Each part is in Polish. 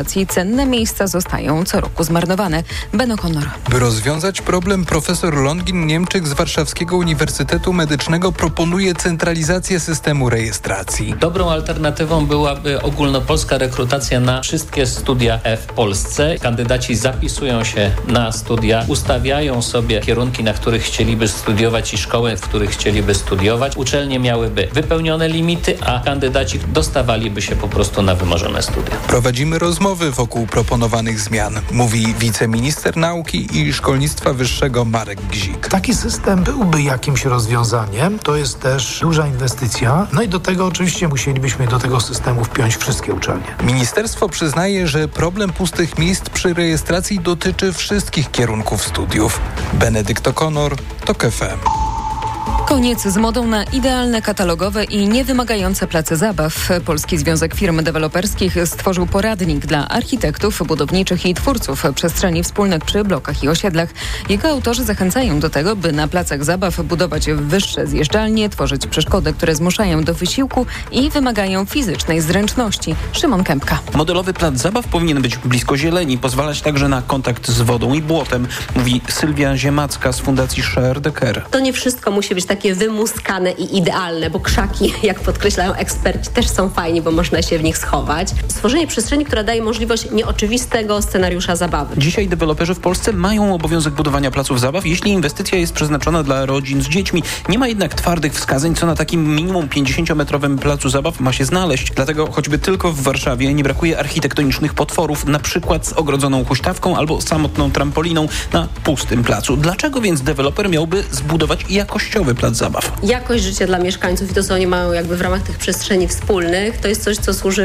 Cenne miejsca zostają co roku zmarnowane. Ben O'Connor. By rozwiązać problem, profesor Longin Niemczyk z Warszawskiego Uniwersytetu Medycznego proponuje centralizację systemu rejestracji. Dobrą alternatywą byłaby ogólnopolska rekrutacja na wszystkie studia w Polsce. Kandydaci zapisują się na studia, ustawiają sobie kierunki, na których chcieliby studiować i szkoły, w których chcieliby studiować. Uczelnie miałyby wypełnione limity, a kandydaci dostawaliby się po prostu na wymarzone studia. Prowadzimy rozmowy wokół proponowanych zmian, mówi wiceminister nauki i szkolnictwa wyższego Marek Gzik. Taki system byłby jakimś rozwiązaniem. To jest też duża inwestycja. No i do tego oczywiście musielibyśmy do tego systemu wpiąć wszystkie uczelnie. Ministerstwo przyznaje, że problem pustych miejsc przy rejestracji dotyczy wszystkich kierunków studiów. Benedykt O'Connor, TOK FM. Koniec z modą na idealne katalogowe i niewymagające place zabaw. Polski Związek Firm Deweloperskich stworzył poradnik dla architektów, budowniczych i twórców przestrzeni wspólnych przy blokach i osiedlach. Jego autorzy zachęcają do tego, by na placach zabaw budować wyższe zjeżdżalnie, tworzyć przeszkody, które zmuszają do wysiłku i wymagają fizycznej zręczności. Szymon Kępka. Modelowy plac zabaw powinien być blisko zieleni, pozwalać także na kontakt z wodą i błotem, mówi Sylwia Ziemacka z Fundacji Share the Care. To nie wszystko musi być takie wymuskane i idealne, bo krzaki, jak podkreślają eksperci, też są fajni, bo można się w nich schować. Stworzenie przestrzeni, która daje możliwość nieoczywistego scenariusza zabawy. Dzisiaj deweloperzy w Polsce mają obowiązek budowania placów zabaw, jeśli inwestycja jest przeznaczona dla rodzin z dziećmi. Nie ma jednak twardych wskazań, co na takim minimum 50-metrowym placu zabaw ma się znaleźć. Dlatego choćby tylko w Warszawie nie brakuje architektonicznych potworów, na przykład z ogrodzoną huśtawką albo samotną trampoliną na pustym placu. Dlaczego więc deweloper miałby zbudować jakościowy plac zabaw? Jakość życia dla mieszkańców i to, co oni mają jakby w ramach tych przestrzeni wspólnych, to jest coś, co służy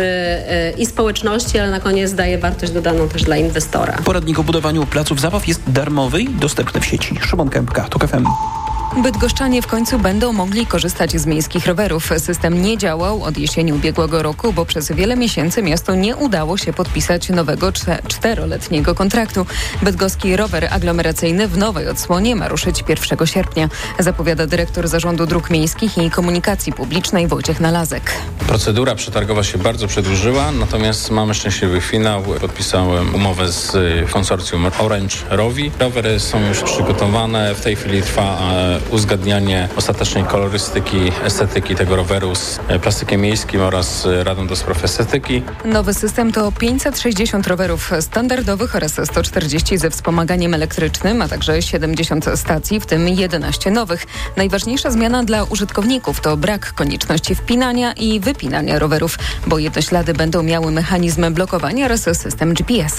i społeczności, ale na koniec daje wartość dodaną też dla inwestora. Poradnik o budowaniu placów zabaw jest darmowy i dostępny w sieci. Szymon Kępka, TOK FM. Bydgoszczanie w końcu będą mogli korzystać z miejskich rowerów. System nie działał od jesieni ubiegłego roku, bo przez wiele miesięcy miastu nie udało się podpisać nowego 4-letniego kontraktu. Bydgoski rower aglomeracyjny w nowej odsłonie ma ruszyć 1 sierpnia, zapowiada dyrektor Zarządu Dróg Miejskich i Komunikacji Publicznej Wojciech Nalazek. Procedura przetargowa się bardzo przedłużyła, natomiast mamy szczęśliwy finał. Podpisałem umowę z konsorcjum Orange Rowi. Rowery są już przygotowane, w tej chwili trwa uzgadnianie ostatecznej kolorystyki, estetyki tego roweru z plastykiem miejskim oraz Radą do Spraw Estetyki. Nowy system to 560 rowerów standardowych oraz 140 ze wspomaganiem elektrycznym, a także 70 stacji, w tym 11 nowych. Najważniejsza zmiana dla użytkowników to brak konieczności wpinania i wypinania rowerów, bo jednoślady będą miały mechanizm blokowania oraz system GPS.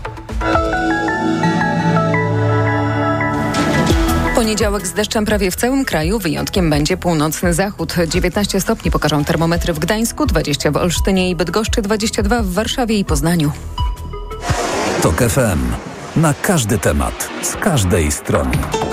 Poniedziałek z deszczem prawie w całym kraju. Wyjątkiem będzie północny zachód. 19 stopni pokażą termometry w Gdańsku, 20 w Olsztynie i Bydgoszczy, 22 w Warszawie i Poznaniu. TOK FM. Na każdy temat, z każdej strony.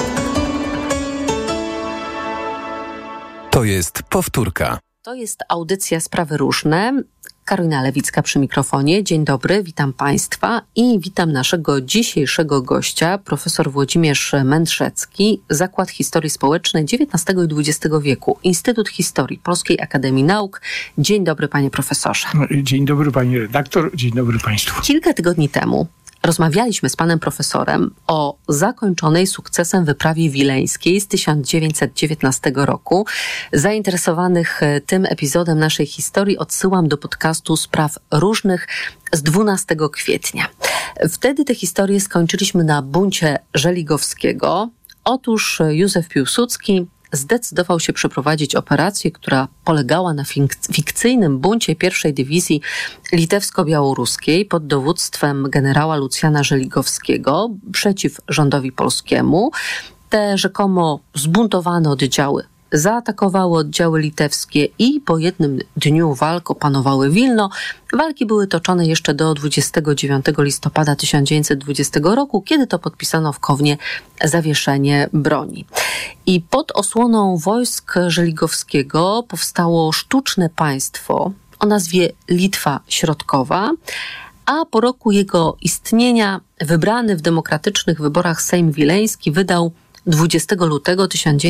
To jest powtórka. To jest audycja Sprawy Różne. Karolina Lewicka przy mikrofonie. Dzień dobry, witam Państwa i witam naszego dzisiejszego gościa, profesor Włodzimierz Mędrzecki, Zakład Historii Społecznej XIX i XX wieku, Instytut Historii Polskiej Akademii Nauk. Dzień dobry, panie profesorze. Dzień dobry, pani redaktor, dzień dobry państwu. Kilka tygodni temu rozmawialiśmy z panem profesorem o zakończonej sukcesem wyprawie wileńskiej z 1919 roku. Zainteresowanych tym epizodem naszej historii odsyłam do podcastu Spraw Różnych z 12 kwietnia. Wtedy tę historię skończyliśmy na buncie Żeligowskiego. Otóż Józef Piłsudski zdecydował się przeprowadzić operację, która polegała na fikcyjnym buncie pierwszej dywizji litewsko-białoruskiej pod dowództwem generała Lucjana Żeligowskiego przeciw rządowi polskiemu. Te rzekomo zbuntowane oddziały zaatakowały oddziały litewskie i po jednym dniu walk opanowały Wilno. Walki były toczone jeszcze do 29 listopada 1920 roku, kiedy to podpisano w Kownie zawieszenie broni. I pod osłoną wojsk Żeligowskiego powstało sztuczne państwo o nazwie Litwa Środkowa, a po roku jego istnienia wybrany w demokratycznych wyborach Sejm Wileński wydał 20 lutego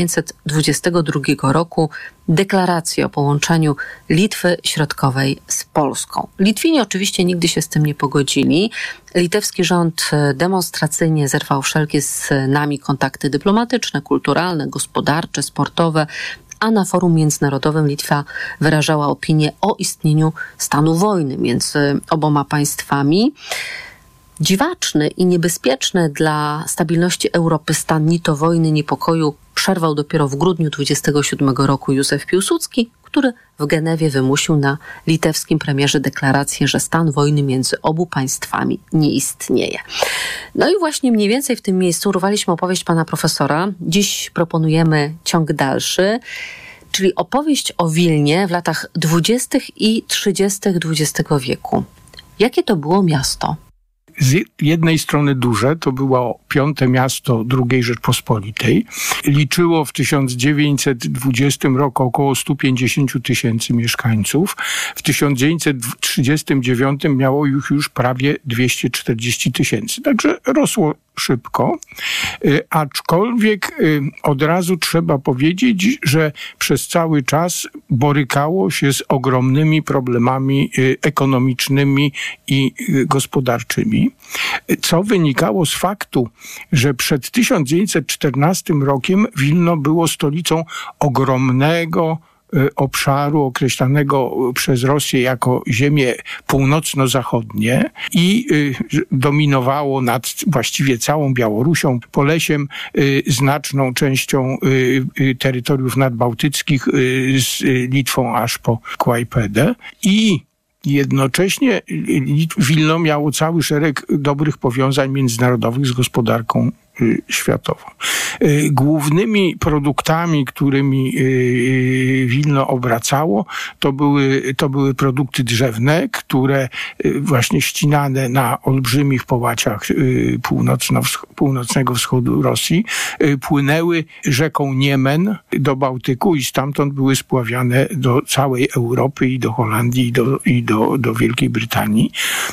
1922 roku deklarację o połączeniu Litwy Środkowej z Polską. Litwini oczywiście nigdy się z tym nie pogodzili. Litewski rząd demonstracyjnie zerwał wszelkie z nami kontakty dyplomatyczne, kulturalne, gospodarcze, sportowe, a na forum międzynarodowym Litwa wyrażała opinię o istnieniu stanu wojny między oboma państwami. Dziwaczny i niebezpieczny dla stabilności Europy stan ni to wojny, ni pokoju przerwał dopiero w grudniu 27 roku Józef Piłsudski, który w Genewie wymusił na litewskim premierze deklarację, że stan wojny między obu państwami nie istnieje. No i właśnie mniej więcej w tym miejscu urwaliśmy opowieść pana profesora. Dziś proponujemy ciąg dalszy, czyli opowieść o Wilnie w latach 20. i 30. XX wieku. Jakie to było miasto? Z jednej strony duże, to było 5. miasto II Rzeczpospolitej. Liczyło w 1920 roku około 150 000 mieszkańców. W 1939 miało ich już prawie 240 000. Także rosło szybko, aczkolwiek od razu trzeba powiedzieć, że przez cały czas borykało się z ogromnymi problemami ekonomicznymi i gospodarczymi, co wynikało z faktu, że przed 1914 rokiem Wilno było stolicą ogromnego obszaru określanego przez Rosję jako ziemię północno-zachodnie i dominowało nad właściwie całą Białorusią, Polesiem, znaczną częścią terytoriów nadbałtyckich z Litwą aż po Kłajpedę. I jednocześnie Wilno miało cały szereg dobrych powiązań międzynarodowych z gospodarką światową. Głównymi produktami, którymi Wilno obracało, to były produkty drzewne, które właśnie ścinane na olbrzymich połaciach północnego wschodu Rosji płynęły rzeką Niemen do Bałtyku i stamtąd były spławiane do całej Europy i do Holandii i do Wielkiej Brytanii.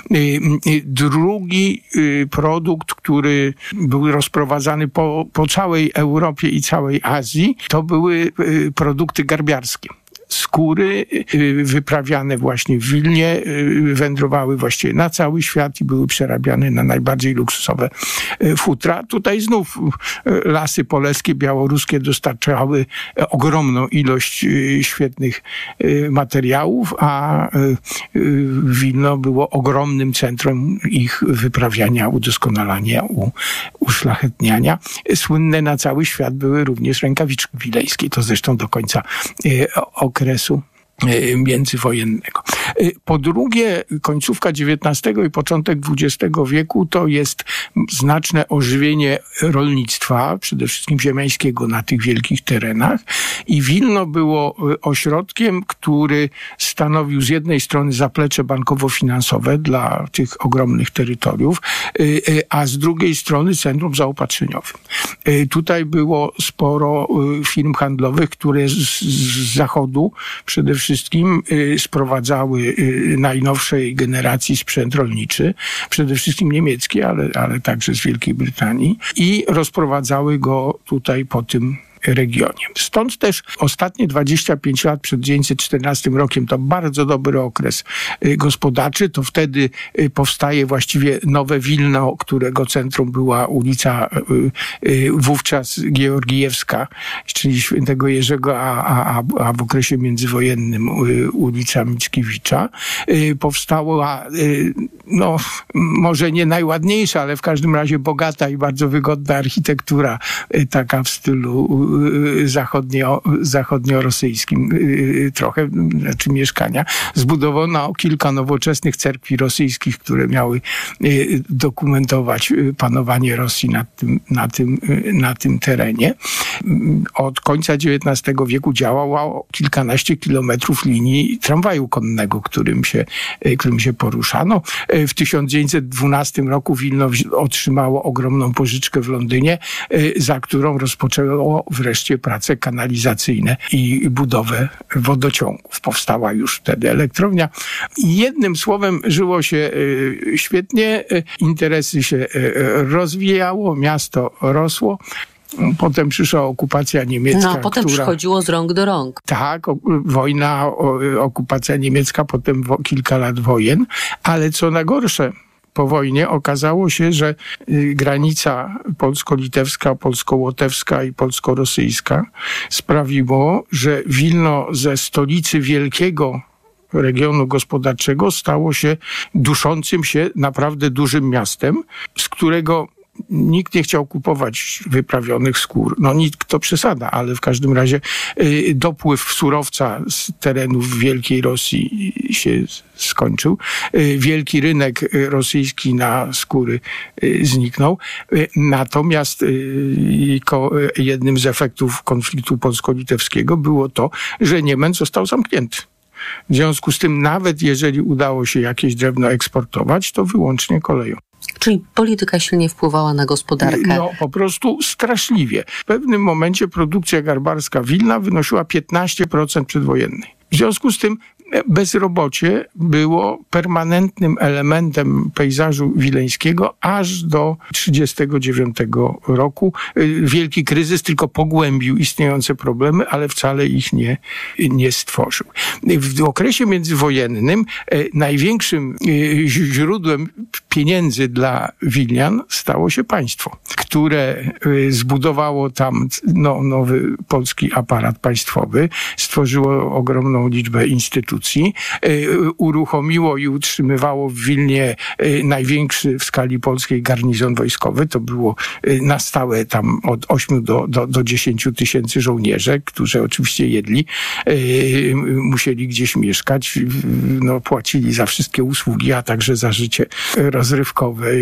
Drugi produkt, który był rozprowadzany po całej Europie i całej Azji, to były produkty garbiarskie. Skóry wyprawiane właśnie w Wilnie wędrowały właściwie na cały świat i były przerabiane na najbardziej luksusowe futra. Tutaj znów lasy polskie, białoruskie dostarczały ogromną ilość świetnych materiałów, a Wilno było ogromnym centrum ich wyprawiania, udoskonalania, uszlachetniania. Słynne na cały świat były również rękawiczki wileńskie. To zresztą do końca okresu międzywojennego. Po drugie, końcówka XIX i początek XX wieku to jest znaczne ożywienie rolnictwa, przede wszystkim ziemiańskiego na tych wielkich terenach i Wilno było ośrodkiem, który stanowił z jednej strony zaplecze bankowo-finansowe dla tych ogromnych terytoriów, a z drugiej strony centrum zaopatrzeniowym. Tutaj było sporo firm handlowych, które z zachodu przede wszystkim sprowadzały najnowszej generacji sprzęt rolniczy, przede wszystkim niemiecki, ale także z Wielkiej Brytanii i rozprowadzały go tutaj po tym regionie. Stąd też ostatnie 25 lat przed 1914 rokiem to bardzo dobry okres gospodarczy. To wtedy powstaje właściwie nowe Wilno, którego centrum była ulica wówczas Georgijewska, czyli Świętego Jerzego, a w okresie międzywojennym ulica Mickiewicza. Powstała może nie najładniejsza, ale w każdym razie bogata i bardzo wygodna architektura, taka w stylu zachodnio-rosyjskim trochę, znaczy mieszkania. Zbudowano kilka nowoczesnych cerkwi rosyjskich, które miały dokumentować panowanie Rosji na tym terenie. Od końca XIX wieku działało kilkanaście kilometrów linii tramwaju konnego, którym się poruszano. W 1912 roku Wilno otrzymało ogromną pożyczkę w Londynie, za którą rozpoczęło wreszcie prace kanalizacyjne i budowę wodociągów. Powstała już wtedy elektrownia. Jednym słowem żyło się świetnie, interesy się rozwijało, miasto rosło. Potem przyszła okupacja niemiecka. Potem przychodziło z rąk do rąk. Tak, wojna, okupacja niemiecka, potem kilka lat wojen, ale co najgorsze, po wojnie okazało się, że granica polsko-litewska, polsko-łotewska i polsko-rosyjska sprawiło, że Wilno ze stolicy wielkiego regionu gospodarczego stało się duszącym się naprawdę dużym miastem, z którego nikt nie chciał kupować wyprawionych skór. Nikt to przesada, ale w każdym razie dopływ surowca z terenów Wielkiej Rosji się skończył. Wielki rynek rosyjski na skóry zniknął. Natomiast jednym z efektów konfliktu polsko-litewskiego było to, że Niemen został zamknięty. W związku z tym, nawet jeżeli udało się jakieś drewno eksportować, to wyłącznie koleją. Czyli polityka silnie wpływała na gospodarkę? Po prostu straszliwie. W pewnym momencie produkcja garbarska Wilna wynosiła 15% przedwojennej. W związku z tym bezrobocie było permanentnym elementem pejzażu wileńskiego aż do 1939 roku. Wielki kryzys tylko pogłębił istniejące problemy, ale wcale ich nie stworzył. W okresie międzywojennym największym źródłem pieniędzy dla Wilnian stało się państwo, które zbudowało tam nowy polski aparat państwowy, stworzyło ogromną liczbę instytucji, uruchomiło i utrzymywało w Wilnie największy w skali polskiej garnizon wojskowy. To było na stałe tam od 8 do 10 tysięcy żołnierzy, którzy oczywiście jedli, musieli gdzieś mieszkać, płacili za wszystkie usługi, a także za życie rozrywkowe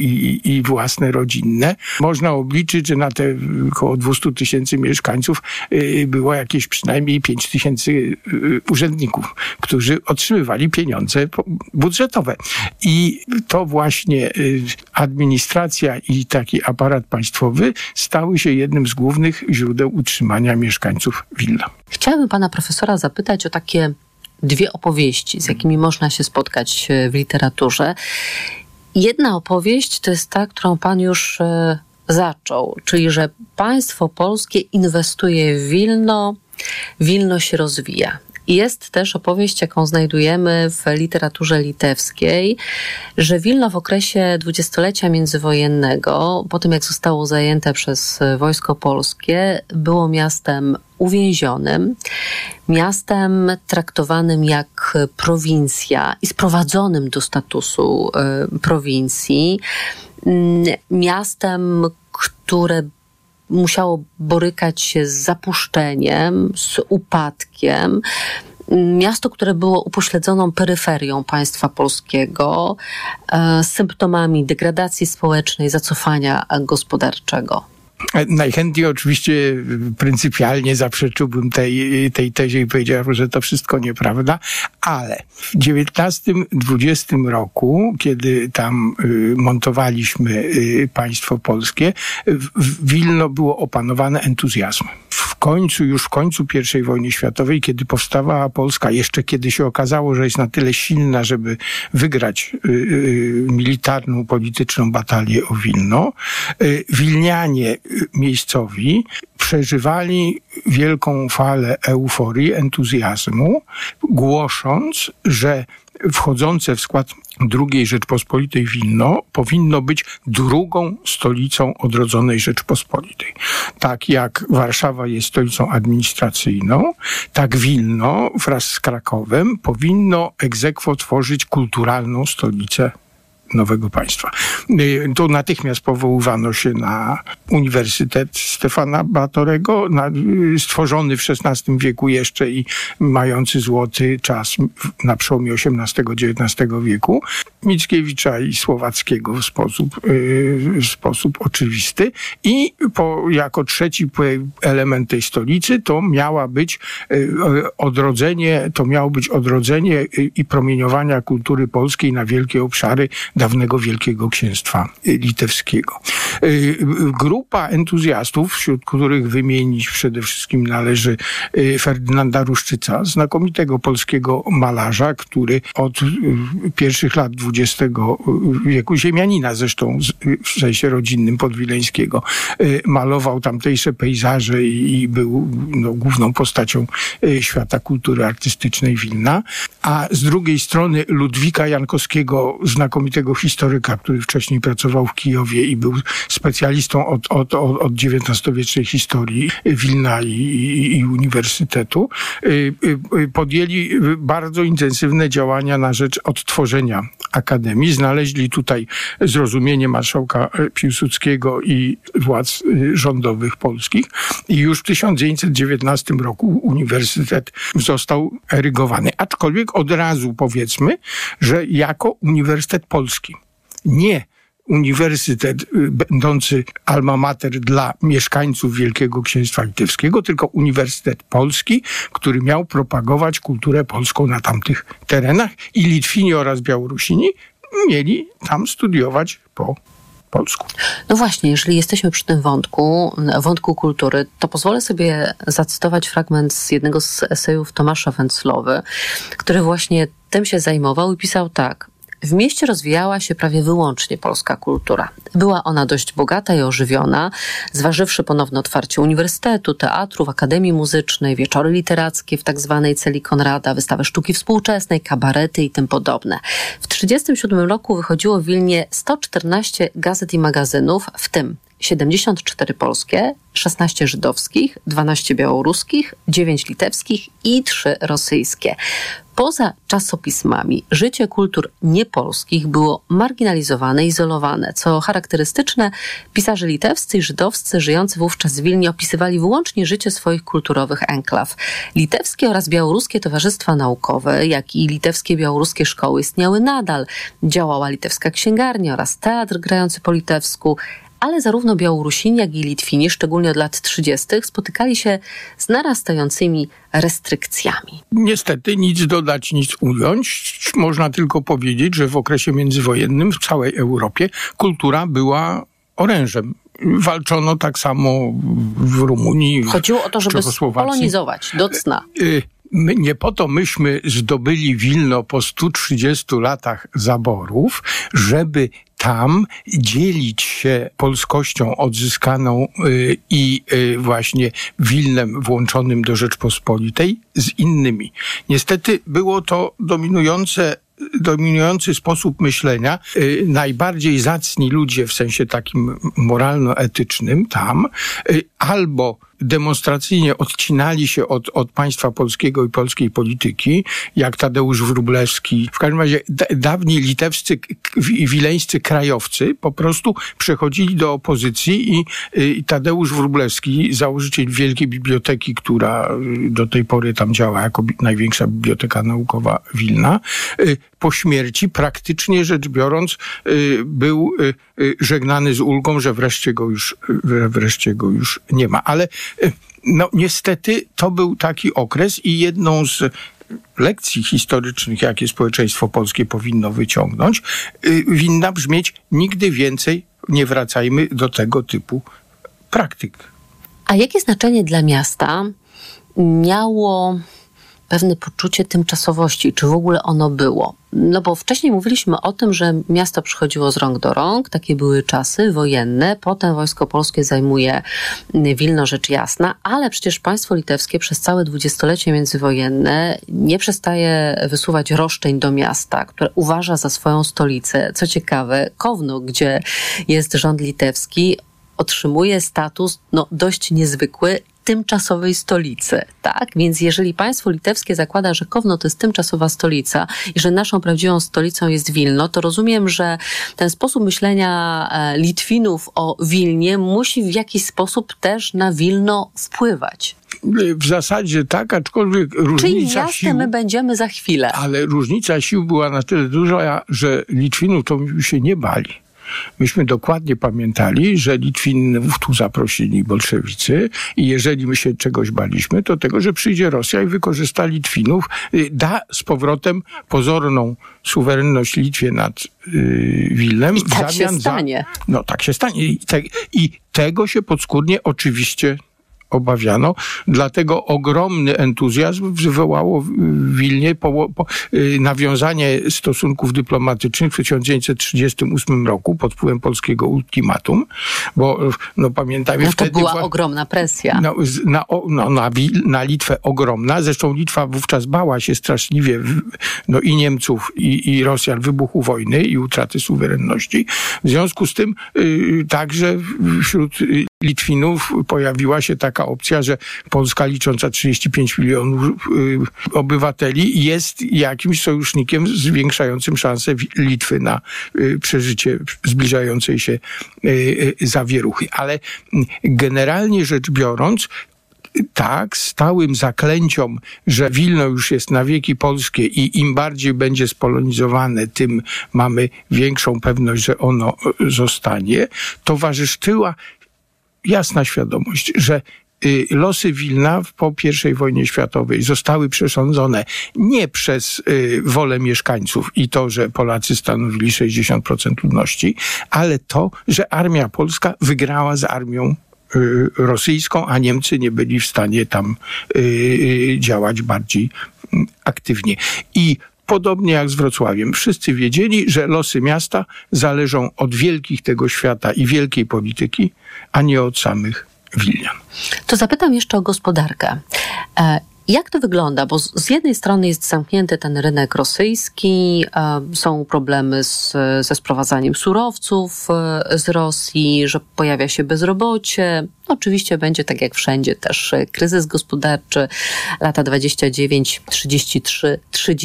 i własne, rodzinne. Można obliczyć, że na te około 200 tysięcy mieszkańców było jakieś przynajmniej 5 tysięcy urzędników, którzy otrzymywali pieniądze budżetowe. I to właśnie administracja i taki aparat państwowy stały się jednym z głównych źródeł utrzymania mieszkańców Wilna. Chciałabym pana profesora zapytać o takie dwie opowieści, z jakimi można się spotkać w literaturze. Jedna opowieść to jest ta, którą pan już zaczął, czyli że państwo polskie inwestuje w Wilno, Wilno się rozwija. Jest też opowieść, jaką znajdujemy w literaturze litewskiej, że Wilno w okresie dwudziestolecia międzywojennego, po tym jak zostało zajęte przez wojsko polskie, było miastem uwięzionym, miastem traktowanym jak prowincja i sprowadzonym do statusu prowincji, miastem, które musiało borykać się z zapuszczeniem, z upadkiem. Miasto, które było upośledzoną peryferią państwa polskiego, z symptomami degradacji społecznej, zacofania gospodarczego. Najchętniej oczywiście pryncypialnie zaprzeczyłbym tej tezie i powiedział, że to wszystko nieprawda, ale w XIX-XX roku, kiedy tam montowaliśmy państwo polskie, Wilno było opanowane entuzjazmem. Już w końcu I wojny światowej, kiedy powstawała Polska, jeszcze kiedy się okazało, że jest na tyle silna, żeby wygrać militarną, polityczną batalię o Wilno, Wilnianie miejscowi przeżywali wielką falę euforii, entuzjazmu, głosząc, że wchodzące w skład II Rzeczpospolitej Wilno powinno być drugą stolicą odrodzonej Rzeczpospolitej. Tak jak Warszawa jest stolicą administracyjną, tak Wilno wraz z Krakowem powinno ex aequo tworzyć kulturalną stolicę nowego państwa. Tu natychmiast powoływano się na Uniwersytet Stefana Batorego, stworzony w XVI wieku jeszcze i mający złoty czas na przełomie XVIII-XIX wieku, Mickiewicza i Słowackiego w sposób oczywisty. I jako trzeci element tej stolicy to miało być odrodzenie i promieniowania kultury polskiej na wielkie obszary dawnego Wielkiego Księstwa Litewskiego. Grupa entuzjastów, wśród których wymienić przede wszystkim należy Ferdynanda Ruszczyca, znakomitego polskiego malarza, który od pierwszych lat XX wieku, ziemianina zresztą w sensie rodzinnym podwileńskiego, malował tamtejsze pejzaże i był główną postacią świata kultury artystycznej Wilna. A z drugiej strony Ludwika Jankowskiego, znakomitego historyka, który wcześniej pracował w Kijowie i był specjalistą od XIX-wiecznej historii Wilna i Uniwersytetu, podjęli bardzo intensywne działania na rzecz odtworzenia Akademii. Znaleźli tutaj zrozumienie marszałka Piłsudskiego i władz rządowych polskich i już w 1919 roku uniwersytet został erygowany. Aczkolwiek od razu powiedzmy, że jako Uniwersytet Polski. Nie uniwersytet będący alma mater dla mieszkańców Wielkiego Księstwa Litewskiego, tylko Uniwersytet Polski, który miał propagować kulturę polską na tamtych terenach i Litwini oraz Białorusini mieli tam studiować po polsku. No właśnie, jeżeli jesteśmy przy tym wątku kultury, to pozwolę sobie zacytować fragment z jednego z esejów Tomasza Węclowy, który właśnie tym się zajmował i pisał tak. W mieście rozwijała się prawie wyłącznie polska kultura. Była ona dość bogata i ożywiona, zważywszy ponowne otwarcie uniwersytetu, teatrów, akademii muzycznej, wieczory literackie w tak zwanej celi Konrada, wystawy sztuki współczesnej, kabarety i tym podobne. W 1937 roku wychodziło w Wilnie 114 gazet i magazynów, w tym 74 polskie, 16 żydowskich, 12 białoruskich, 9 litewskich i 3 rosyjskie. Poza czasopismami życie kultur niepolskich było marginalizowane, izolowane. Co charakterystyczne, pisarze litewscy i żydowscy żyjący wówczas w Wilnie opisywali wyłącznie życie swoich kulturowych enklaw. Litewskie oraz białoruskie towarzystwa naukowe, jak i litewskie i białoruskie szkoły istniały nadal. Działała litewska księgarnia oraz teatr grający po litewsku, ale zarówno Białorusini, jak i Litwini, szczególnie od lat 30., spotykali się z narastającymi restrykcjami. Niestety nic dodać, nic ująć. Można tylko powiedzieć, że w okresie międzywojennym w całej Europie kultura była orężem. Walczono tak samo w Rumunii, chodziło o to, żeby spolonizować do cna. Nie po to myśmy zdobyli Wilno po 130 latach zaborów, żeby tam dzielić się polskością odzyskaną i właśnie Wilnem włączonym do Rzeczpospolitej z innymi. Niestety było to dominujący sposób myślenia. Najbardziej zacni ludzie w sensie takim moralno-etycznym tam albo demonstracyjnie odcinali się od państwa polskiego i polskiej polityki, jak Tadeusz Wróblewski. W każdym razie dawni litewscy i wileńscy krajowcy po prostu przechodzili do opozycji i Tadeusz Wróblewski, założyciel Wielkiej Biblioteki, która do tej pory tam działa jako największa biblioteka naukowa Wilna, po śmierci praktycznie rzecz biorąc był żegnany z ulgą, że wreszcie go już nie ma. Ale niestety to był taki okres i jedną z lekcji historycznych, jakie społeczeństwo polskie powinno wyciągnąć, winna brzmieć: nigdy więcej nie wracajmy do tego typu praktyk. A jakie znaczenie dla miasta miało pewne poczucie tymczasowości? Czy w ogóle ono było? No bo wcześniej mówiliśmy o tym, że miasto przychodziło z rąk do rąk, takie były czasy wojenne, potem Wojsko Polskie zajmuje Wilno, rzecz jasna, ale przecież państwo litewskie przez całe dwudziestolecie międzywojenne nie przestaje wysuwać roszczeń do miasta, które uważa za swoją stolicę. Co ciekawe, Kowno, gdzie jest rząd litewski, otrzymuje status dość niezwykły, tymczasowej stolicy, tak? Więc jeżeli państwo litewskie zakłada, że Kowno to jest tymczasowa stolica i że naszą prawdziwą stolicą jest Wilno, to rozumiem, że ten sposób myślenia Litwinów o Wilnie musi w jakiś sposób też na Wilno wpływać. W zasadzie tak, aczkolwiek różnica sił... my będziemy za chwilę. Ale różnica sił była na tyle duża, że Litwinów to się nie bali. myśmy dokładnie pamiętali, że Litwinów tu zaprosili bolszewicy i jeżeli my się czegoś baliśmy, to tego, że przyjdzie Rosja i wykorzysta Litwinów, da z powrotem pozorną suwerenność Litwie nad Wilnem. I tak się stanie. No tak się stanie. I tego się podskórnie oczywiście obawiano, dlatego ogromny entuzjazm wywołało w Wilnie nawiązanie stosunków dyplomatycznych w 1938 roku pod wpływem polskiego ultimatum, bo pamiętajmy to wtedy... była ogromna presja. Na Litwę ogromna, zresztą Litwa wówczas bała się straszliwie i Niemców i Rosjan wybuchu wojny i utraty suwerenności. W związku z tym także wśród Litwinów pojawiła się taka opcja, że Polska licząca 35 milionów obywateli jest jakimś sojusznikiem zwiększającym szanse Litwy na przeżycie zbliżającej się zawieruchy. Ale generalnie rzecz biorąc, tak, stałym zaklęciom, że Wilno już jest na wieki polskie i im bardziej będzie spolonizowane, tym mamy większą pewność, że ono zostanie, towarzyszyła jasna świadomość, że losy Wilna po I wojnie światowej zostały przesądzone nie przez wolę mieszkańców i to, że Polacy stanowili 60% ludności, ale to, że armia polska wygrała z armią rosyjską, a Niemcy nie byli w stanie tam działać bardziej aktywnie. I podobnie jak z Wrocławiem. Wszyscy wiedzieli, że losy miasta zależą od wielkich tego świata i wielkiej polityki, a nie od samych Wilnian. To zapytam jeszcze o gospodarkę. Jak to wygląda? Bo z jednej strony jest zamknięty ten rynek rosyjski, są problemy ze sprowadzaniem surowców z Rosji, że pojawia się bezrobocie. Oczywiście będzie tak jak wszędzie też kryzys gospodarczy, lata 29, 33,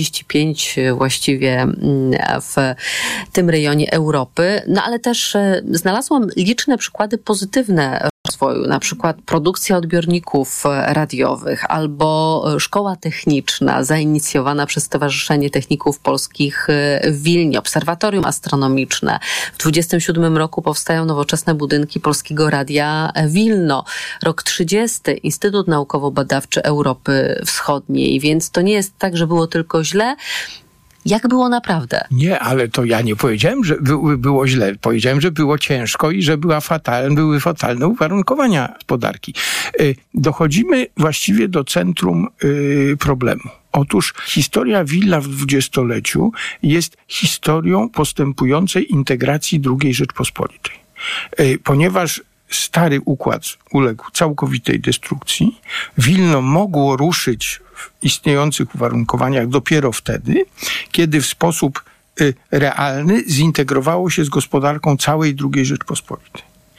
35 właściwie w tym rejonie Europy. No ale też znalazłam liczne przykłady pozytywne rozwoju, na przykład produkcja odbiorników radiowych albo szkoła techniczna zainicjowana przez Stowarzyszenie Techników Polskich w Wilnie, obserwatorium astronomiczne. W 27 roku powstają nowoczesne budynki Polskiego Radia Wilno. Rok 30. Instytut Naukowo-Badawczy Europy Wschodniej, więc to nie jest tak, że było tylko źle. Jak było naprawdę? Nie, ale to ja nie powiedziałem, że było źle. Powiedziałem, że było ciężko i że były fatalne uwarunkowania gospodarki. Dochodzimy właściwie do centrum problemu. Otóż historia Wilna w dwudziestoleciu jest historią postępującej integracji II Rzeczpospolitej. Ponieważ stary układ uległ całkowitej destrukcji, Wilno mogło ruszyć w istniejących uwarunkowaniach dopiero wtedy, kiedy w sposób realny zintegrowało się z gospodarką całej II Rzeczpospolitej.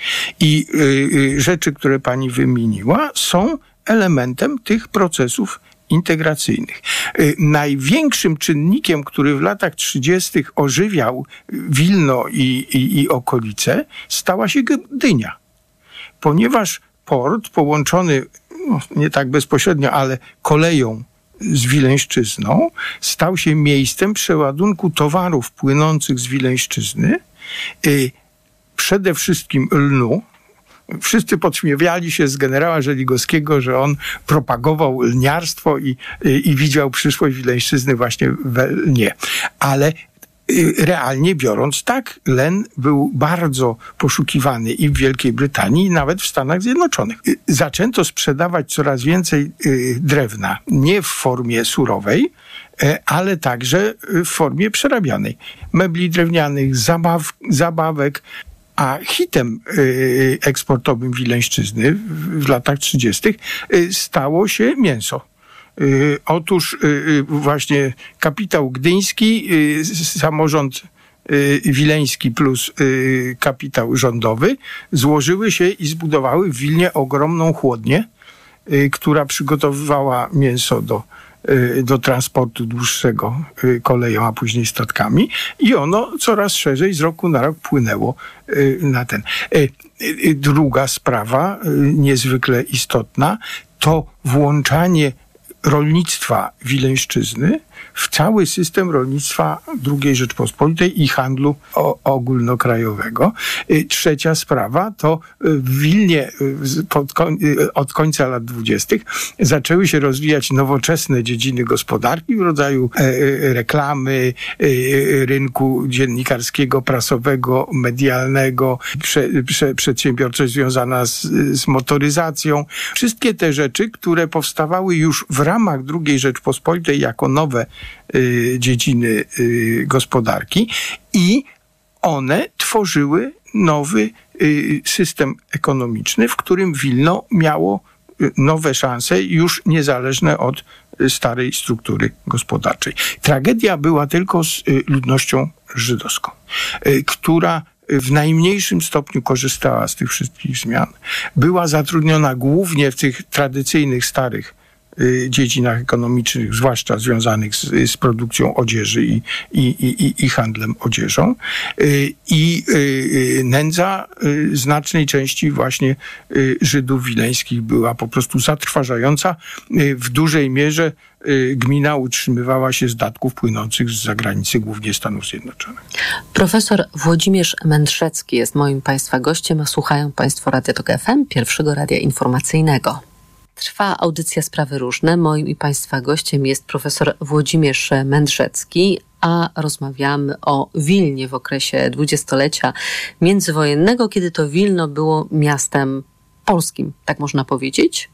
I rzeczy, które pani wymieniła, są elementem tych procesów integracyjnych. Największym czynnikiem, który w latach 30. ożywiał Wilno i okolice, stała się Gdynia. Ponieważ port połączony, nie tak bezpośrednio, ale koleją z Wileńszczyzną, stał się miejscem przeładunku towarów płynących z Wileńszczyzny, przede wszystkim lnu. Wszyscy podśmiewali się z generała Żeligowskiego, że on propagował lniarstwo i widział przyszłość Wileńszczyzny właśnie we lnie. Ale realnie biorąc, tak, len był bardzo poszukiwany i w Wielkiej Brytanii, i nawet w Stanach Zjednoczonych. Zaczęto sprzedawać coraz więcej drewna, nie w formie surowej, ale także w formie przerabianej. Mebli drewnianych, zabawek, a hitem eksportowym Wileńszczyzny w latach 30. stało się mięso. Otóż właśnie kapitał gdyński, samorząd wileński plus kapitał rządowy złożyły się i zbudowały w Wilnie ogromną chłodnię, która przygotowywała mięso do transportu dłuższego koleją, a później statkami i ono coraz szerzej z roku na rok płynęło na ten. Druga sprawa, niezwykle istotna, to włączanie rolnictwa Wileńszczyzny w cały system rolnictwa II Rzeczpospolitej i handlu ogólnokrajowego. Trzecia sprawa to w Wilnie od końca lat 20. zaczęły się rozwijać nowoczesne dziedziny gospodarki w rodzaju reklamy, rynku dziennikarskiego, prasowego, medialnego, przedsiębiorczość związana z motoryzacją. Wszystkie te rzeczy, które powstawały już w ramach II Rzeczpospolitej jako nowe dziedziny gospodarki i one tworzyły nowy system ekonomiczny, w którym Wilno miało nowe szanse, już niezależne od starej struktury gospodarczej. Tragedia była tylko z ludnością żydowską, która w najmniejszym stopniu korzystała z tych wszystkich zmian. Była zatrudniona głównie w tych tradycyjnych, starych dziedzinach ekonomicznych, zwłaszcza związanych z produkcją odzieży i handlem odzieżą. I nędza znacznej części właśnie Żydów wileńskich była po prostu zatrważająca. W dużej mierze gmina utrzymywała się z datków płynących z zagranicy, głównie Stanów Zjednoczonych. Profesor Włodzimierz Mędrzecki jest moim Państwa gościem, a słuchają Państwo Radia Tok FM, pierwszego radia informacyjnego. Trwa audycja Sprawy Różne. Moim i Państwa gościem jest profesor Włodzimierz Mędrzecki, a rozmawiamy o Wilnie w okresie dwudziestolecia międzywojennego, kiedy to Wilno było miastem polskim, tak można powiedzieć?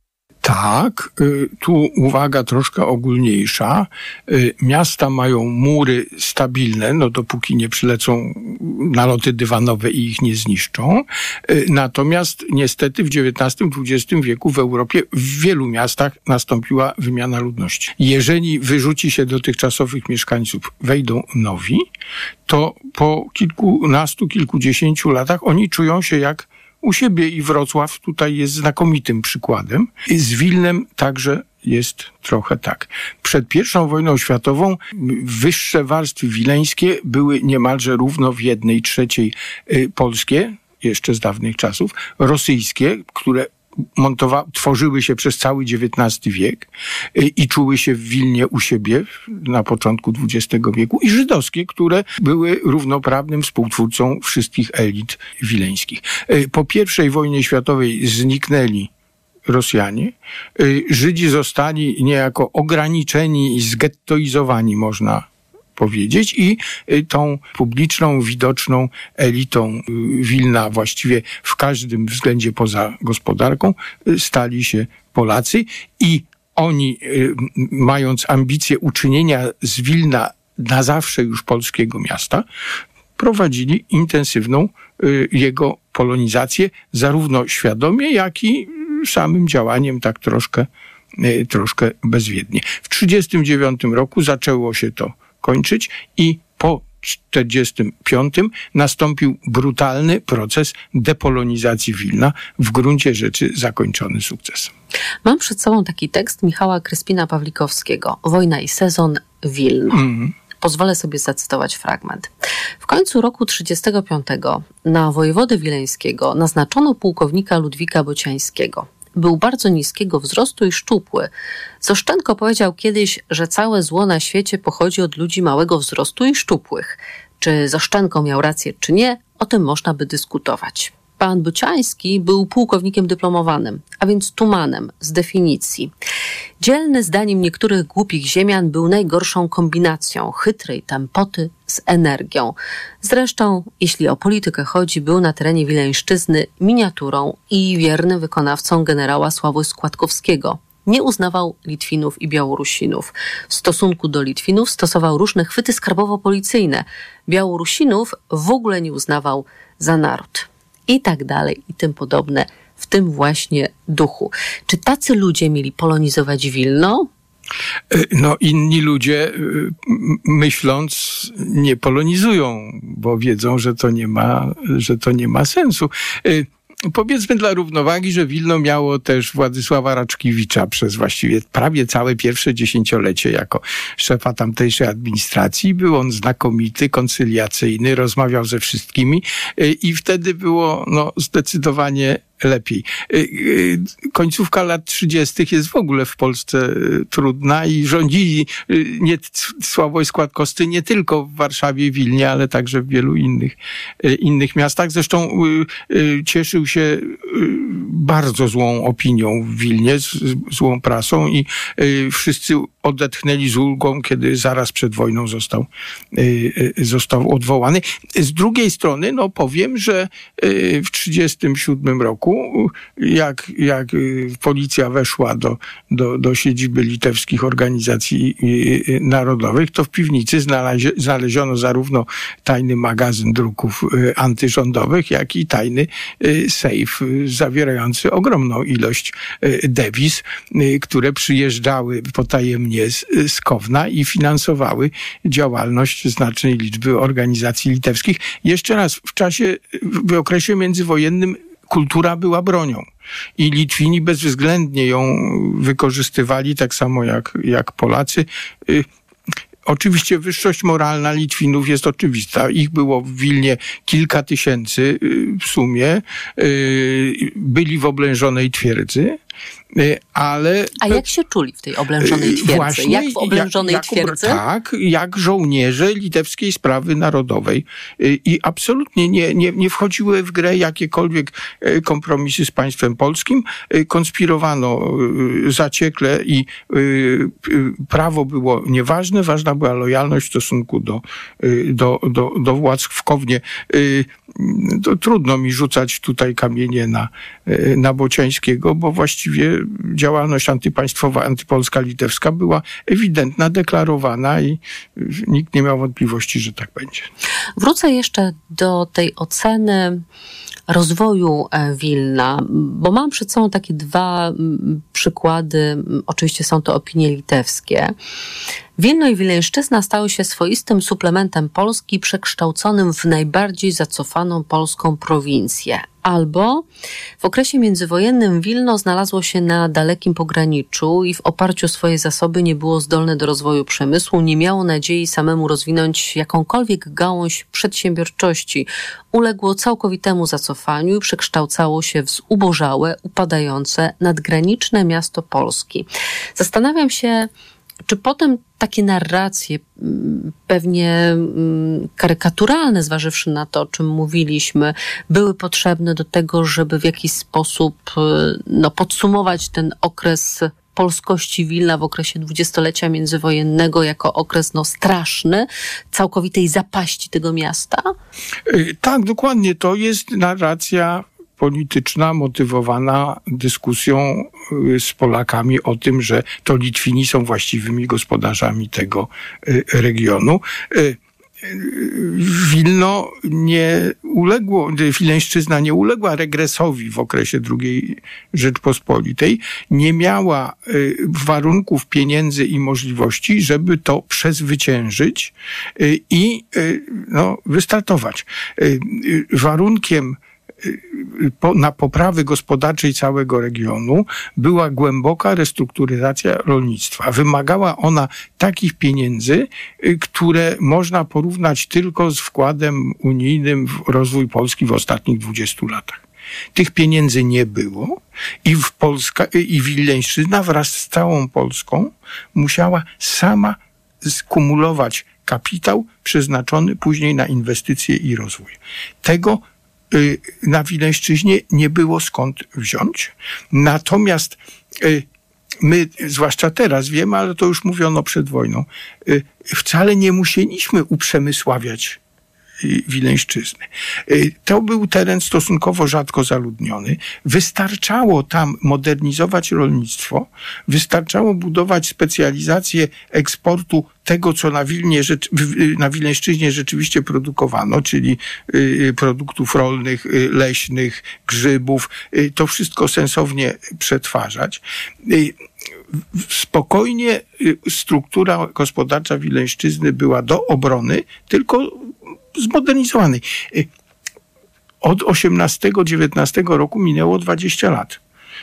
Tak, tu uwaga troszkę ogólniejsza. Miasta mają mury stabilne, no dopóki nie przylecą naloty dywanowe i ich nie zniszczą. Natomiast niestety w XIX-XX wieku w Europie w wielu miastach nastąpiła wymiana ludności. Jeżeli wyrzuci się dotychczasowych mieszkańców, wejdą nowi, to po kilkunastu, kilkudziesięciu latach oni czują się jak u siebie i Wrocław tutaj jest znakomitym przykładem. Z Wilnem także jest trochę tak. Przed I wojną światową wyższe warstwy wileńskie były niemalże równo w 1/3 polskie, jeszcze z dawnych czasów, rosyjskie, które tworzyły się przez cały XIX wiek i czuły się w Wilnie u siebie na początku XX wieku i żydowskie, które były równoprawnym współtwórcą wszystkich elit wileńskich. Po I wojnie światowej zniknęli Rosjanie. Żydzi zostali niejako ograniczeni i zgettoizowani, można powiedzieć, i tą publiczną, widoczną elitą Wilna właściwie w każdym względzie poza gospodarką stali się Polacy i oni, mając ambicje uczynienia z Wilna na zawsze już polskiego miasta, prowadzili intensywną jego polonizację, zarówno świadomie, jak i samym działaniem tak troszkę bezwiednie. W 1939 roku zaczęło się to kończyć i po 1945 nastąpił brutalny proces depolonizacji Wilna, w gruncie rzeczy zakończony sukcesem. Mam przed sobą taki tekst Michała Kryspina-Pawlikowskiego. Wojna i sezon, Wilno. Pozwolę sobie zacytować fragment. W końcu roku 1935 na wojewodę wileńskiego naznaczono pułkownika Ludwika Bociańskiego. Był bardzo niskiego wzrostu i szczupły. Zoszczenko powiedział kiedyś, że całe zło na świecie pochodzi od ludzi małego wzrostu i szczupłych. Czy Zoszczenko miał rację, czy nie, o tym można by dyskutować. Pan Bociański był pułkownikiem dyplomowanym, a więc tumanem z definicji. Dzielny zdaniem niektórych głupich ziemian był najgorszą kombinacją chytrej tempoty z energią. Zresztą, jeśli o politykę chodzi, był na terenie Wileńszczyzny miniaturą i wiernym wykonawcą generała Sławy Składkowskiego. Nie uznawał Litwinów i Białorusinów. W stosunku do Litwinów stosował różne chwyty skarbowo-policyjne. Białorusinów w ogóle nie uznawał za naród. I tak dalej, i tym podobne, w tym właśnie duchu. Czy tacy ludzie mieli polonizować Wilno? No inni ludzie, myśląc, nie polonizują, bo wiedzą, że to nie ma sensu. Powiedzmy dla równowagi, że Wilno miało też Władysława Raczkiewicza przez właściwie prawie całe pierwsze dziesięciolecie jako szefa tamtejszej administracji. Był on znakomity, koncyliacyjny, rozmawiał ze wszystkimi i wtedy było zdecydowanie lepiej. Końcówka lat 30. jest w ogóle w Polsce trudna i rządzili Sławoj Składkowscy nie tylko w Warszawie, Wilnie, ale także w wielu innych miastach. Zresztą cieszył się bardzo złą opinią w Wilnie, złą prasą i wszyscy odetchnęli z ulgą, kiedy zaraz przed wojną został odwołany. Z drugiej strony, powiem, że w 1937 roku, jak policja weszła do siedziby litewskich organizacji narodowych, to w piwnicy znaleziono zarówno tajny magazyn druków antyrządowych, jak i tajny sejf zawierający ogromną ilość dewiz, które przyjeżdżały potajemnie z Kowna i finansowały działalność znacznej liczby organizacji litewskich. Jeszcze raz, w okresie międzywojennym kultura była bronią i Litwini bezwzględnie ją wykorzystywali, tak samo jak Polacy. Oczywiście wyższość moralna Litwinów jest oczywista. Ich było w Wilnie kilka tysięcy w sumie. Byli w oblężonej twierdzy. Ale... A jak się czuli w tej oblężonej twierdzy? Właśnie, jak w oblężonej twierdzy? Tak, jak żołnierze Litewskiej Sprawy Narodowej. I absolutnie nie wchodziły w grę jakiekolwiek kompromisy z państwem polskim. Konspirowano zaciekle i prawo było nieważne. Ważna była lojalność w stosunku do władz w Kownie. To trudno mi rzucać tutaj kamienie na Bociańskiego, bo właściwie działalność antypaństwowa, antypolska, litewska była ewidentna, deklarowana i nikt nie miał wątpliwości, że tak będzie. Wrócę jeszcze do tej oceny rozwoju Wilna, bo mam przed sobą takie dwa przykłady, oczywiście są to opinie litewskie. Wilno i Wileńszczyzna stały się swoistym suplementem Polski przekształconym w najbardziej zacofaną polską prowincję. Albo w okresie międzywojennym Wilno znalazło się na dalekim pograniczu i w oparciu o swoje zasoby nie było zdolne do rozwoju przemysłu, nie miało nadziei samemu rozwinąć jakąkolwiek gałąź przedsiębiorczości. Uległo całkowitemu zacofaniu i przekształcało się w zubożałe, upadające, nadgraniczne miasto Polski. Zastanawiam się, czy potem takie narracje, pewnie karykaturalne, zważywszy na to, o czym mówiliśmy, były potrzebne do tego, żeby w jakiś sposób podsumować ten okres polskości Wilna w okresie dwudziestolecia międzywojennego jako okres straszny, całkowitej zapaści tego miasta? Tak, dokładnie. To jest narracja polityczna, motywowana dyskusją z Polakami o tym, że to Litwini są właściwymi gospodarzami tego regionu. Wilno Wileńszczyzna nie uległa regresowi w okresie II Rzeczpospolitej, nie miała warunków, pieniędzy i możliwości, żeby to przezwyciężyć i wystartować. Warunkiem na poprawy gospodarczej całego regionu była głęboka restrukturyzacja rolnictwa. Wymagała ona takich pieniędzy, które można porównać tylko z wkładem unijnym w rozwój Polski w ostatnich 20 latach. Tych pieniędzy nie było i Wileńszczyzna wraz z całą Polską musiała sama skumulować kapitał przeznaczony później na inwestycje i rozwój. Tego na Wileńszczyźnie nie było skąd wziąć. Natomiast my, zwłaszcza teraz wiemy, ale to już mówiono przed wojną, wcale nie musieliśmy uprzemysławiać Wileńszczyzny. To był teren stosunkowo rzadko zaludniony. Wystarczało tam modernizować rolnictwo, wystarczało budować specjalizację eksportu tego, co na Wileńszczyźnie rzeczywiście produkowano, czyli produktów rolnych, leśnych, grzybów. To wszystko sensownie przetwarzać. Spokojnie struktura gospodarcza Wileńszczyzny była do obrony, tylko zmodernizowanej. Od 18-19 roku minęło 20 lat.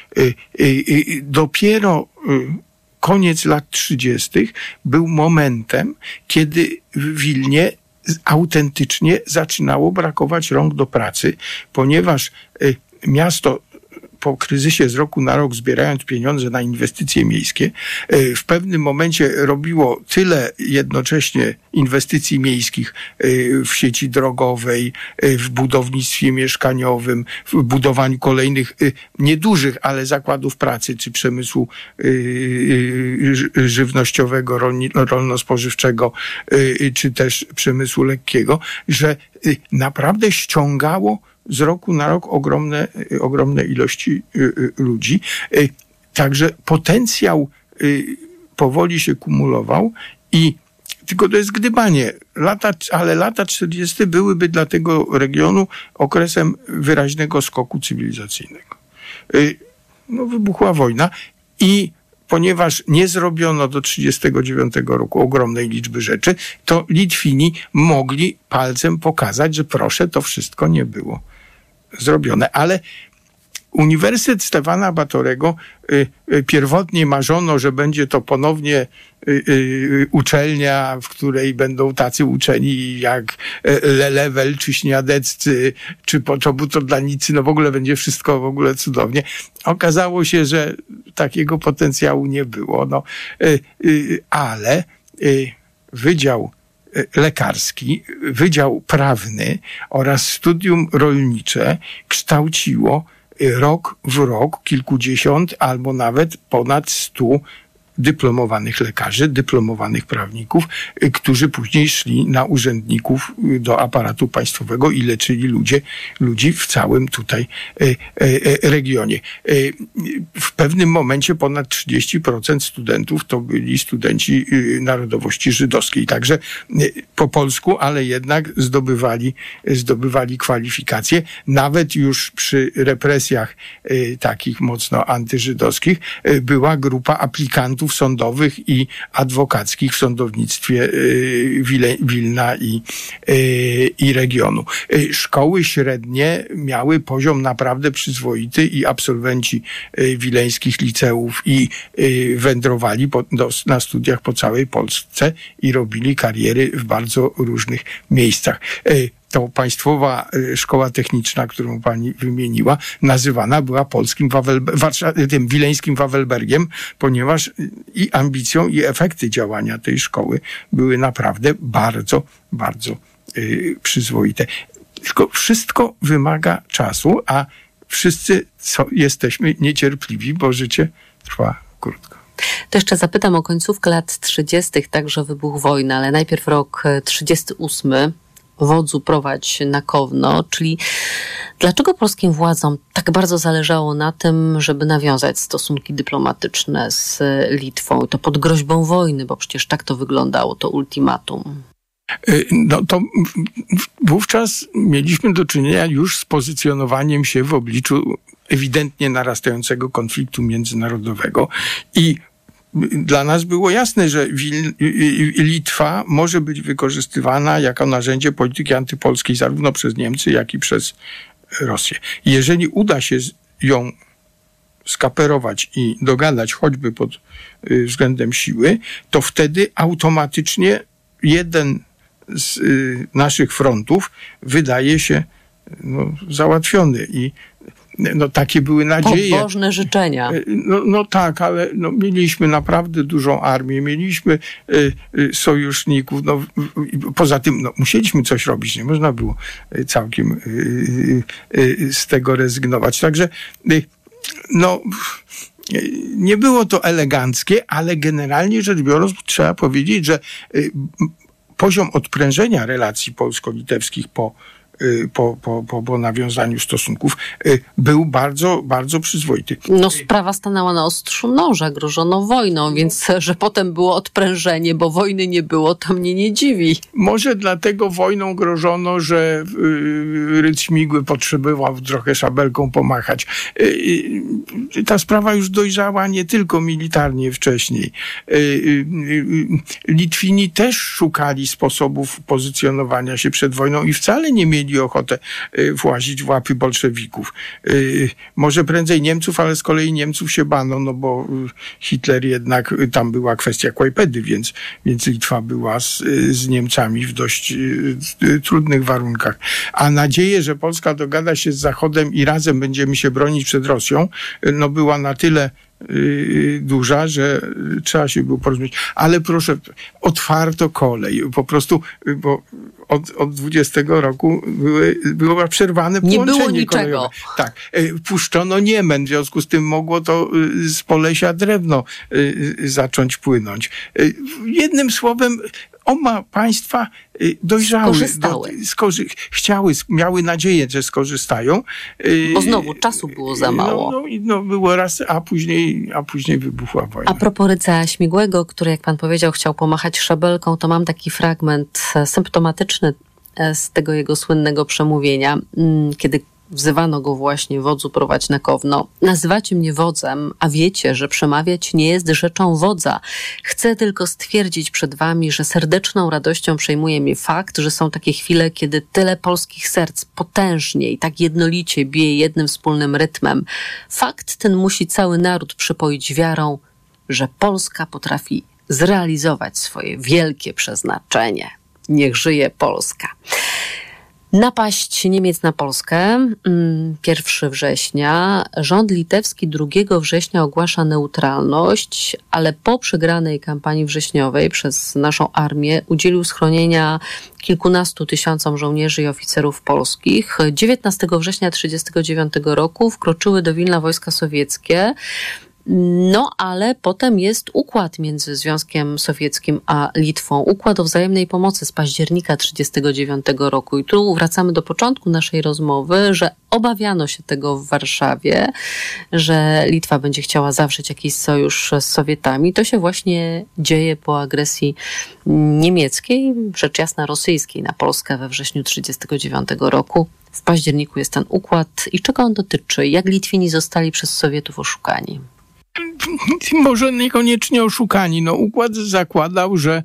Dopiero koniec lat 30. był momentem, kiedy w Wilnie autentycznie zaczynało brakować rąk do pracy, ponieważ miasto po kryzysie z roku na rok, zbierając pieniądze na inwestycje miejskie, w pewnym momencie robiło tyle jednocześnie inwestycji miejskich w sieci drogowej, w budownictwie mieszkaniowym, w budowaniu kolejnych niedużych, ale zakładów pracy czy przemysłu żywnościowego, rolno-spożywczego, czy też przemysłu lekkiego, że naprawdę ściągało z roku na rok ogromne ilości ludzi. Także potencjał powoli się kumulował i tylko to jest gdybanie. Ale lata 40. byłyby dla tego regionu okresem wyraźnego skoku cywilizacyjnego. Wybuchła wojna i ponieważ nie zrobiono do 1939 roku ogromnej liczby rzeczy, to Litwini mogli palcem pokazać, że proszę, to wszystko nie było zrobione. Ale Uniwersytet Stefana Batorego, pierwotnie marzono, że będzie to ponownie uczelnia, w której będą tacy uczeni jak Lelewel, czy Śniadeccy, czy Poczobutodlanicy, w ogóle będzie wszystko w ogóle cudownie. Okazało się, że takiego potencjału nie było. Ale Wydział Lekarski, Wydział Prawny oraz Studium Rolnicze kształciło rok w rok kilkudziesiąt albo nawet ponad 100 dyplomowanych lekarzy, dyplomowanych prawników, którzy później szli na urzędników do aparatu państwowego i leczyli ludzi w całym tutaj regionie. W pewnym momencie ponad 30% studentów to byli studenci narodowości żydowskiej. Także po polsku, ale jednak zdobywali kwalifikacje. Nawet już przy represjach takich mocno antyżydowskich była grupa aplikantów sądowych i adwokackich w sądownictwie Wilna i regionu. Szkoły średnie miały poziom naprawdę przyzwoity i absolwenci wileńskich liceów i wędrowali na studiach po całej Polsce i robili kariery w bardzo różnych miejscach. To państwowa szkoła techniczna, którą pani wymieniła, nazywana była tym wileńskim Wawelbergiem, ponieważ i ambicją, i efekty działania tej szkoły były naprawdę bardzo, bardzo przyzwoite. Tylko wszystko wymaga czasu, a wszyscy jesteśmy niecierpliwi, bo życie trwa krótko. To jeszcze zapytam o końcówkę lat 30., także wybuch wojny, ale najpierw rok 38. Wodzu prowadź na Kowno, czyli dlaczego polskim władzom tak bardzo zależało na tym, żeby nawiązać stosunki dyplomatyczne z Litwą? To pod groźbą wojny, bo przecież tak to wyglądało, to ultimatum. To wówczas mieliśmy do czynienia już z pozycjonowaniem się w obliczu ewidentnie narastającego konfliktu międzynarodowego i dla nas było jasne, że Litwa może być wykorzystywana jako narzędzie polityki antypolskiej zarówno przez Niemcy, jak i przez Rosję. Jeżeli uda się ją skaperować i dogadać choćby pod względem siły, to wtedy automatycznie jeden z naszych frontów wydaje się załatwiony i takie były nadzieje. Pobożne życzenia. Tak, ale mieliśmy naprawdę dużą armię, mieliśmy sojuszników. Poza tym musieliśmy coś robić, nie można było całkiem z tego rezygnować. Także nie było to eleganckie, ale generalnie rzecz biorąc trzeba powiedzieć, że poziom odprężenia relacji polsko-litewskich po nawiązaniu stosunków był bardzo, bardzo przyzwoity. Sprawa stanęła na ostrzu noża, grożono wojną, więc że potem było odprężenie, bo wojny nie było, to mnie nie dziwi. Może dlatego wojną grożono, że Rydz Śmigły potrzebował trochę szabelką pomachać. Ta sprawa już dojrzała nie tylko militarnie wcześniej. Litwini też szukali sposobów pozycjonowania się przed wojną i wcale nie mieli mieli ochotę włazić w łapy bolszewików. Może prędzej Niemców, ale z kolei Niemców się bano, no bo Hitler jednak, tam była kwestia Kłajpedy, więc Litwa była z Niemcami w dość trudnych warunkach. A nadzieję, że Polska dogada się z Zachodem i razem będziemy się bronić przed Rosją, no była na tyle duża, że trzeba się było porozumieć. Ale proszę, otwarto kolej. Po prostu, bo od 20 roku było przerwane połączenie nie było niczego. kolejowe. Tak. Puszczono Niemen, w związku z tym mogło to z Polesia drewno zacząć płynąć. Jednym słowem, oba państwa dojrzały, miały nadzieję, że skorzystają. Bo znowu czasu było za mało. No było raz, a później wybuchła wojna. A propos Rydza Śmigłego, który, jak pan powiedział, chciał pomachać szabelką, to mam taki fragment symptomatyczny z tego jego słynnego przemówienia, kiedy wzywano go właśnie: wodzu, prowadź na Kowno. Nazywacie mnie wodzem, a wiecie, że przemawiać nie jest rzeczą wodza. Chcę tylko stwierdzić przed wami, że serdeczną radością przejmuje mnie fakt, że są takie chwile, kiedy tyle polskich serc potężnie i tak jednolicie bije jednym wspólnym rytmem. Fakt ten musi cały naród przypoić wiarą, że Polska potrafi zrealizować swoje wielkie przeznaczenie. Niech żyje Polska. Napaść Niemiec na Polskę, 1 września. Rząd litewski 2 września ogłasza neutralność, ale po przegranej kampanii wrześniowej przez naszą armię udzielił schronienia kilkunastu tysiącom żołnierzy i oficerów polskich. 19 września 1939 roku wkroczyły do Wilna wojska sowieckie. No, ale potem jest układ między Związkiem Sowieckim a Litwą. Układ o wzajemnej pomocy z października 1939 roku. I tu wracamy do początku naszej rozmowy, że obawiano się tego w Warszawie, że Litwa będzie chciała zawrzeć jakiś sojusz z Sowietami. To się właśnie dzieje po agresji niemieckiej, rzecz jasna rosyjskiej, na Polskę we wrześniu 1939 roku. W październiku jest ten układ. I czego on dotyczy? Jak Litwini zostali przez Sowietów oszukani? Może niekoniecznie oszukani. No, układ zakładał, że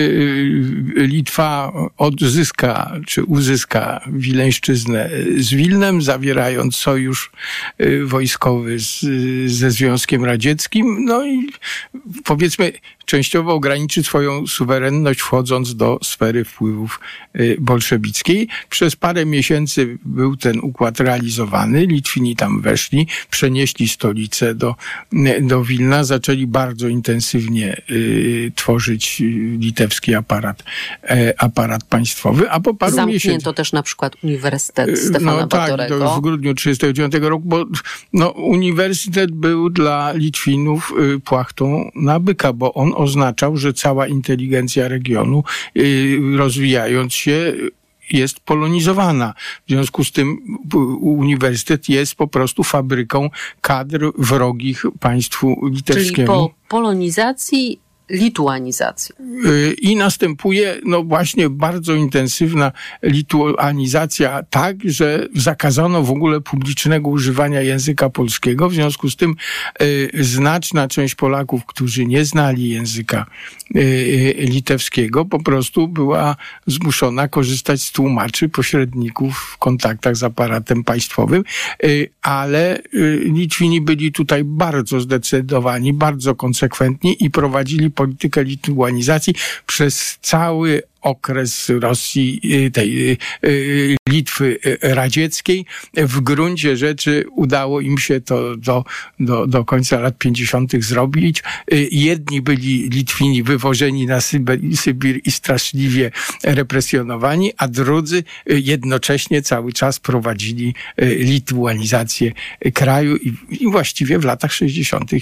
Litwa odzyska czy uzyska Wileńszczyznę z Wilnem, zawierając sojusz wojskowy ze Związkiem Radzieckim. No i powiedzmy częściowo ograniczy swoją suwerenność, wchodząc do sfery wpływów bolszewickiej. Przez parę miesięcy był ten układ realizowany. Litwini tam weszli, przenieśli stolicę do Wilna, zaczęli bardzo intensywnie tworzyć litewski aparat państwowy, a po paru miesięcy... Zamknięto też na przykład Uniwersytet Stefana Batorego. Tak, w grudniu 1939 roku, bo uniwersytet był dla Litwinów płachtą na byka, bo on oznaczał, że cała inteligencja regionu, rozwijając się, jest polonizowana. W związku z tym uniwersytet jest po prostu fabryką kadr wrogich państwu litewskiemu. Czyli po polonizacji lituanizacji. I następuje właśnie bardzo intensywna lituanizacja, tak, że zakazano w ogóle publicznego używania języka polskiego. W związku z tym znaczna część Polaków, którzy nie znali języka litewskiego, po prostu była zmuszona korzystać z tłumaczy, pośredników w kontaktach z aparatem państwowym, ale Litwini byli tutaj bardzo zdecydowani, bardzo konsekwentni i prowadzili politykę lituanizacji przez cały okres Rosji, tej Litwy radzieckiej. W gruncie rzeczy udało im się to do końca lat 50. zrobić. Jedni byli Litwini wywożeni na Sybir i straszliwie represjonowani, a drudzy jednocześnie cały czas prowadzili lituanizację kraju i właściwie w latach 60.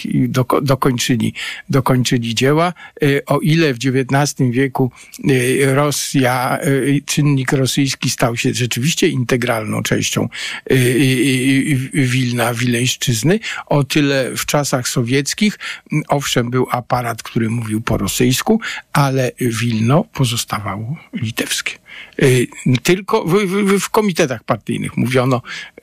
dokończyli dzieła. O ile w XIX wieku Rosja, czynnik rosyjski stał się rzeczywiście integralną częścią Wilna, Wileńszczyzny, o tyle w czasach sowieckich, owszem, był aparat, który mówił po rosyjsku, ale Wilno pozostawało litewskie. Tylko w komitetach partyjnych mówiono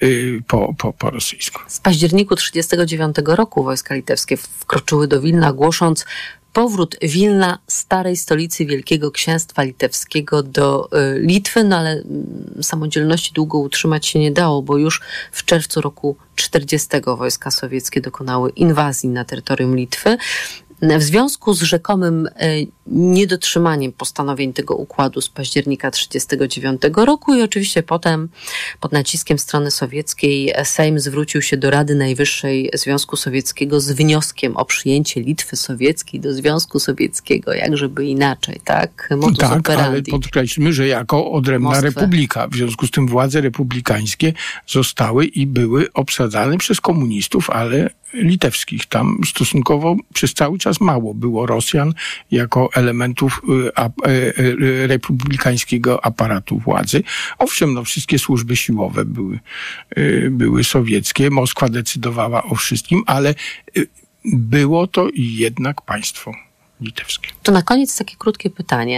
po rosyjsku. Z październiku 1939 roku wojska litewskie wkroczyły do Wilna, głosząc: powrót Wilna, starej stolicy Wielkiego Księstwa Litewskiego, do Litwy, no ale samodzielności długo utrzymać się nie dało, bo już w czerwcu roku 40 wojska sowieckie dokonały inwazji na terytorium Litwy. W związku z rzekomym niedotrzymaniem postanowień tego układu z października 1939 roku i oczywiście potem pod naciskiem strony sowieckiej Sejm zwrócił się do Rady Najwyższej Związku Sowieckiego z wnioskiem o przyjęcie Litwy Sowieckiej do Związku Sowieckiego, jakżeby inaczej, tak? Modus operandi. Ale podkreślmy, że jako odrębna republika. W związku z tym władze republikańskie zostały i były obsadzane przez komunistów, ale litewskich. Tam stosunkowo przez cały czas mało było Rosjan jako elementów republikańskiego aparatu władzy. Owszem, wszystkie służby siłowe były sowieckie. Moskwa decydowała o wszystkim, ale było to jednak państwo litewskie. To na koniec takie krótkie pytanie.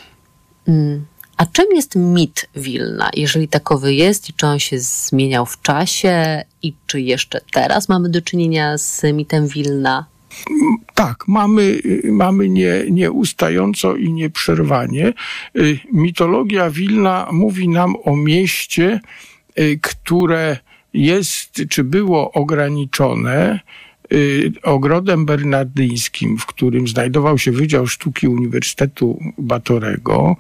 A czym jest mit Wilna, jeżeli takowy jest i czy on się zmieniał w czasie i czy jeszcze teraz mamy do czynienia z mitem Wilna? Tak, mamy nieustająco i nieprzerwanie. Mitologia Wilna mówi nam o mieście, które jest, czy było ograniczone ogrodem bernardyńskim, w którym znajdował się Wydział Sztuki Uniwersytetu Batorego,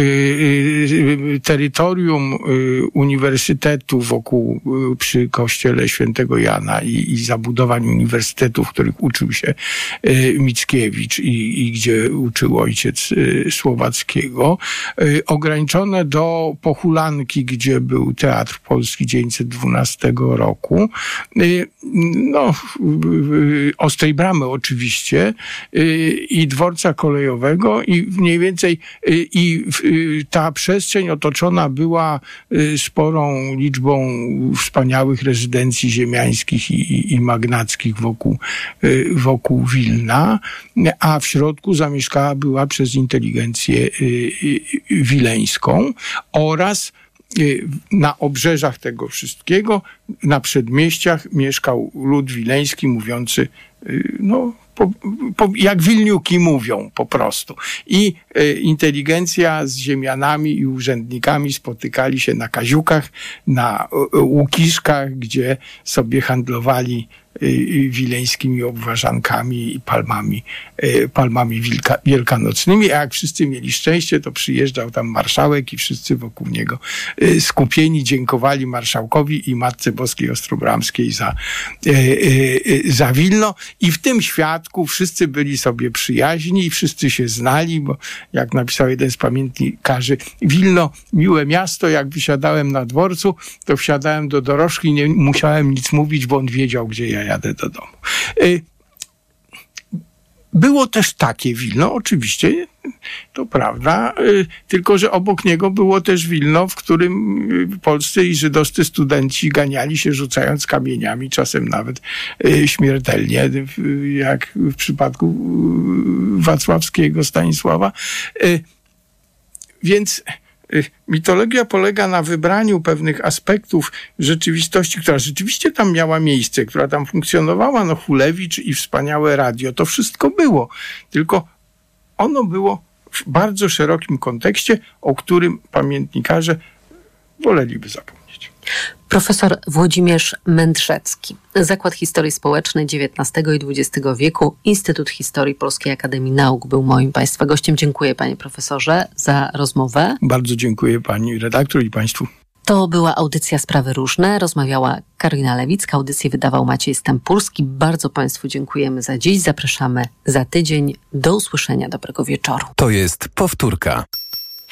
terytorium uniwersytetu wokół, przy kościele Świętego Jana i zabudowań uniwersytetów, w których uczył się Mickiewicz i gdzie uczył ojciec Słowackiego, ograniczone do Pochulanki, gdzie był Teatr Polski 1912 roku, Ostrej Bramy oczywiście i dworca kolejowego i mniej więcej ta przestrzeń otoczona była sporą liczbą wspaniałych rezydencji ziemiańskich i magnackich wokół Wilna, a w środku zamieszkała była przez inteligencję wileńską oraz na obrzeżach tego wszystkiego, na przedmieściach mieszkał lud wileński mówiący, jak Wilniuki mówią po prostu. I inteligencja z ziemianami i urzędnikami spotykali się na Kaziukach, na Łukiszkach, gdzie sobie handlowali wileńskimi obwarzankami i palmami wielkanocnymi, a jak wszyscy mieli szczęście, to przyjeżdżał tam marszałek i wszyscy wokół niego skupieni dziękowali marszałkowi i Matce Boskiej Ostrobramskiej za Wilno i w tym świadku wszyscy byli sobie przyjaźni i wszyscy się znali, bo jak napisał jeden z pamiętnikarzy, Wilno, miłe miasto, jak wysiadałem na dworcu, to wsiadałem do dorożki i nie musiałem nic mówić, bo on wiedział, gdzie ja jadę do domu. Było też takie Wilno, oczywiście, to prawda, tylko że obok niego było też Wilno, w którym polscy i żydowscy studenci ganiali się rzucając kamieniami, czasem nawet śmiertelnie, jak w przypadku Wacławskiego Stanisława. Więc mitologia polega na wybraniu pewnych aspektów rzeczywistości, która rzeczywiście tam miała miejsce, która tam funkcjonowała, Hulewicz i wspaniałe radio, to wszystko było, tylko ono było w bardzo szerokim kontekście, o którym pamiętnikarze woleliby zapomnieć. Profesor Włodzimierz Mędrzecki, Zakład Historii Społecznej XIX i XX wieku, Instytut Historii Polskiej Akademii Nauk był moim Państwa gościem. Dziękuję panie profesorze za rozmowę. Bardzo dziękuję pani redaktor i państwu. To była audycja Sprawy Różne. Rozmawiała Karolina Lewicka. Audycję wydawał Maciej Stępulski. Bardzo państwu dziękujemy za dziś. Zapraszamy za tydzień. Do usłyszenia. Dobrego wieczoru. To jest powtórka.